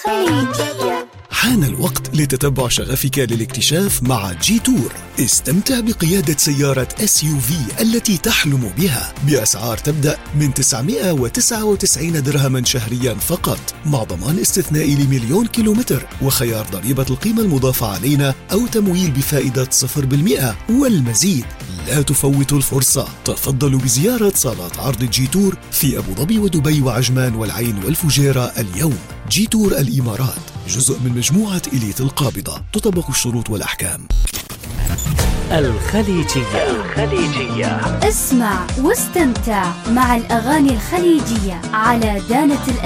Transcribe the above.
الخليجية. حان الوقت لتتبع شغفك للاكتشاف مع جي تور. استمتع بقيادة سيارة SUV التي تحلم بها بأسعار تبدأ من 999 درهما شهريا فقط، مع ضمان استثنائي ل1,000,000 كيلومتر وخيار ضريبة القيمة المضافة علينا أو تمويل بفائدة 0% والمزيد. لا تفوتوا الفرصة، تفضلوا بزيارة صالات عرض جي تور في أبو ظبي ودبي وعجمان والعين والفجيرة اليوم. جي تور الإمارات جزء من مجموعة إليت القابضة، تطبق الشروط والأحكام. الخليجية. اسمع واستمتع مع الأغاني الخليجية على دانة